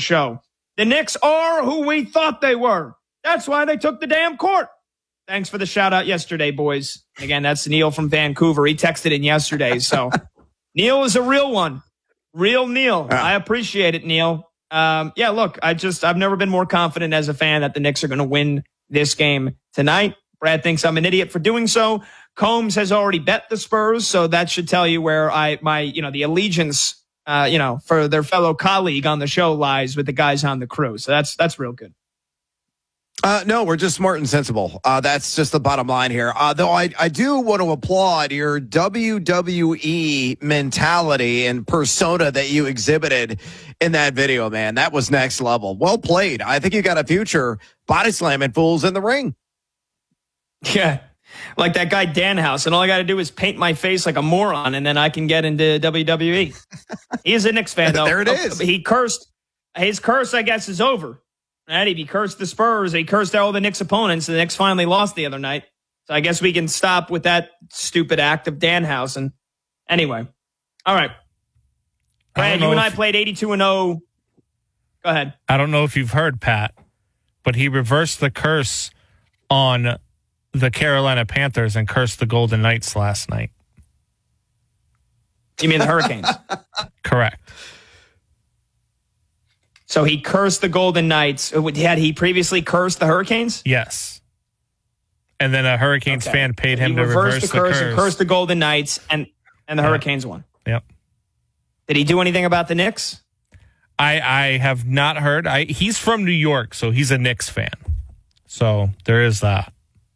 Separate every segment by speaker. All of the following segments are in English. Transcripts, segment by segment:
Speaker 1: show. The Knicks are who we thought they were. That's why they took the damn court. Thanks for the shout out yesterday, boys. Again, that's Neil from Vancouver. He texted in yesterday. So Neil is a real one. Real Neil. I appreciate it, Neil. Yeah, look, I've never been more confident as a fan that the Knicks are going to win this game tonight. Brad thinks I'm an idiot for doing so. Combs has already bet the Spurs, so that should tell you where the allegiance, for their fellow colleague on the show lies with the guys on the crew. So that's real good.
Speaker 2: No, we're just smart and sensible. That's just the bottom line here. Though I do want to applaud your WWE mentality and persona that you exhibited in that video, man. That was next level. Well played. I think you got a future body slamming fools in the ring.
Speaker 1: Yeah. Like that guy Danhouse, and all I got to do is paint my face like a moron, and then I can get into WWE. He is a Knicks fan, though.
Speaker 2: There it is.
Speaker 1: He cursed. His curse, I guess, is over. Right? He cursed the Spurs. He cursed all the Knicks opponents. The Knicks finally lost the other night. So I guess we can stop with that stupid act of Danhouse. And anyway, all right. Brad, you and I played 82-0. Go ahead.
Speaker 3: I don't know if you've heard, Pat, but he reversed the curse on the Carolina Panthers and cursed the Golden Knights last night.
Speaker 1: You mean the Hurricanes?
Speaker 3: Correct.
Speaker 1: So he cursed the Golden Knights. Had he previously cursed the Hurricanes?
Speaker 3: Yes. And then a Hurricanes fan paid him to reverse the curse.
Speaker 1: And cursed the Golden Knights, and the Hurricanes won.
Speaker 3: Yep.
Speaker 1: Did he do anything about the Knicks?
Speaker 3: I have not heard. He's from New York, so he's a Knicks fan. So there is that.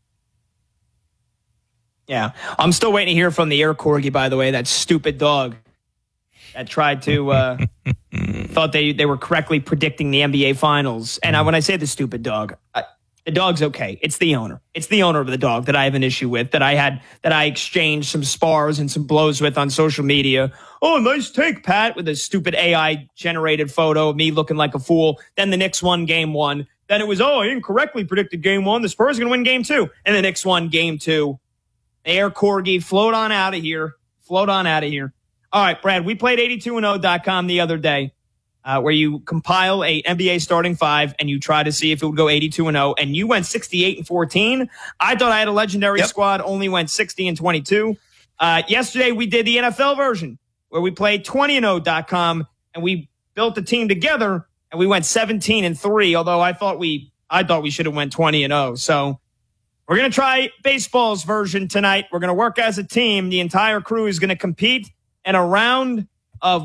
Speaker 1: Yeah. I'm still waiting to hear from the air corgi, by the way, that stupid dog that tried to thought they were correctly predicting the NBA Finals. And when I say the stupid dog, the dog's okay. It's the owner. It's the owner of the dog that I have an issue with, that I exchanged some spars and some blows with on social media. Oh, nice take, Pat, with a stupid AI-generated photo of me looking like a fool. Then the Knicks won game one. Then it was, I incorrectly predicted game one. The Spurs are going to win game two. And the Knicks won game two. The air corgi, float on out of here. Float on out of here. All right, Brad, we played 82and0.com the other day, where you compile a NBA starting five and you try to see if it would go 82-0, and you went 68-14. I thought I had a legendary squad, only went 60-22. Yesterday, we did the NFL version, where we played 20and0.com, and we built the team together, and we went 17-3, although I thought we should have went 20-0. So we're going to try baseball's version tonight. We're going to work as a team. The entire crew is going to compete in a round of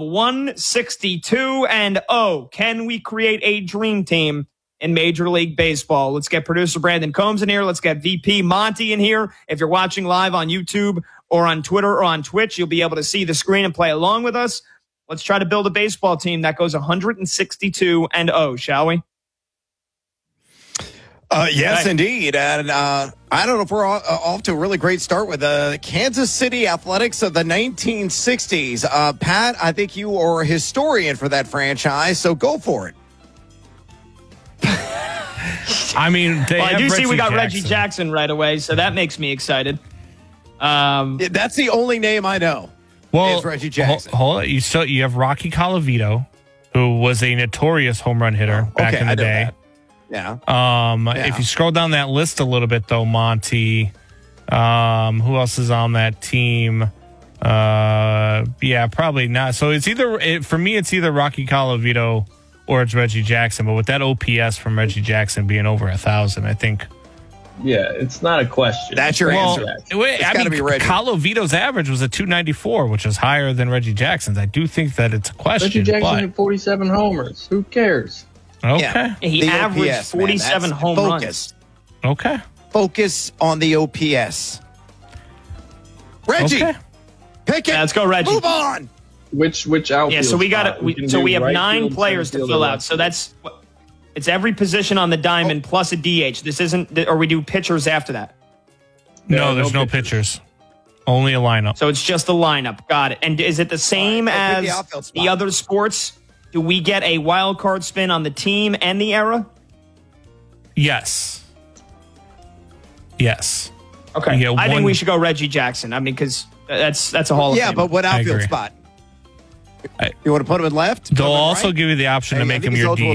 Speaker 1: 162-0. Can we create a dream team in Major League Baseball? Let's get producer Brandon Combs in here. Let's get VP Monty in here. If you're watching live on YouTube or on Twitter or on Twitch, you'll be able to see the screen and play along with us. Let's try to build a baseball team that goes 162-0, shall we?
Speaker 2: Yes, indeed. And I don't know if we're off to a really great start with the Kansas City Athletics of the 1960s. Pat, I think you are a historian for that franchise, so go for it.
Speaker 3: I mean,
Speaker 1: I do see we got Reggie Jackson right away, so that makes me excited.
Speaker 2: That's the only name I know.
Speaker 3: Well,
Speaker 2: is Reggie Jackson.
Speaker 3: Hold on. You have Rocky Colavito, who was a notorious home run hitter back in the day.
Speaker 2: That. Yeah.
Speaker 3: If you scroll down that list a little bit, though, Monty, who else is on that team? Yeah, probably not. So it's for me, it's either Rocky Colavito or it's Reggie Jackson. But with that OPS from Reggie Jackson being over 1,000, I think.
Speaker 4: Yeah, it's not a question.
Speaker 2: That's your answer.
Speaker 3: It's got to be Reggie. Colavito's average was a 294, which is higher than Reggie Jackson's. I do think that it's a question.
Speaker 4: Reggie Jackson had 47 homers. Who cares?
Speaker 3: Okay.
Speaker 1: Yeah. He averaged OPS, 47 home runs.
Speaker 3: Okay.
Speaker 2: Focus on the OPS. Reggie. Okay. Pick it.
Speaker 1: Yeah, let's go, Reggie.
Speaker 2: Move on.
Speaker 4: Which outfield?
Speaker 1: Yeah, so we got it. So we have 9 players to fill out. So it's every position on the diamond plus a DH. This isn't, or we do pitchers after that.
Speaker 3: No, there's no pitchers. Only a lineup.
Speaker 1: So it's just a lineup. Got it. And is it the same as the other sports? Do we get a wild card spin on the team and the era?
Speaker 3: Yes. Yes.
Speaker 1: Okay. I think we should go Reggie Jackson. I mean, because that's a Hall of Fame.
Speaker 2: Yeah, but what outfield spot? You want to put him in left?
Speaker 3: They'll also give you the option to make him your DH.